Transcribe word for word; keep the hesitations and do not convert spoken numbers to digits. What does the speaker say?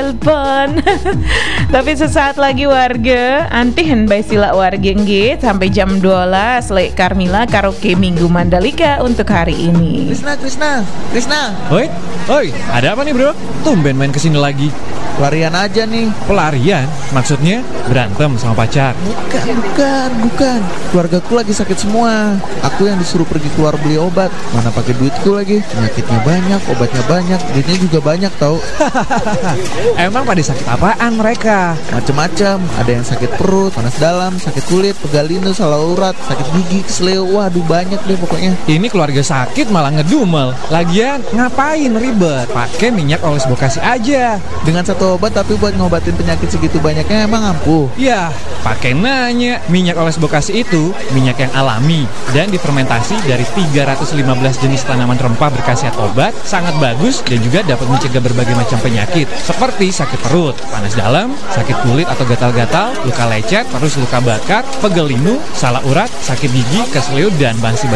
telepon. Tapi sesaat lagi warga antihen by sila warga nggih sampai jam dua belas Lek Carmila karaoke Minggu Mandalika untuk hari ini. Krisna, Krisna, Krisna. Oi, oi, ada apa nih bro? Tumben main kesini lagi. Pelarian aja nih. Pelarian? Maksudnya berantem sama pacar? Bukan, bukan, bukan. Keluargaku lagi sakit semua. Aku yang disuruh pergi keluar beli obat. Mana pakai duitku lagi? Penyakitnya banyak, obatnya banyak, duitnya juga banyak tau. Emang pada sakit apaan mereka? Macem-macem. Ada yang sakit perut, panas dalam, sakit kulit, pegal linu, salah urat, sakit gigi, kesleo. Waduh banyak deh pokoknya. Ini keluarga sakit malah ngedumel. Lagian ngapain ribet? Pakai minyak oles bokasi aja. Dengan satu obat tapi buat ngobatin penyakit segitu banyaknya emang ampuh? Ya, pakai nanya. Minyak oles bokasi itu minyak yang alami dan difermentasi dari tiga ratus lima belas jenis tanaman rempah berkhasiat obat, sangat bagus dan juga dapat mencegah berbagai macam penyakit seperti sakit perut, panas dalam, sakit kulit atau gatal-gatal, luka lecet, terus luka bakar, pegel linu, salah urat, sakit gigi, kesleo dan bangsi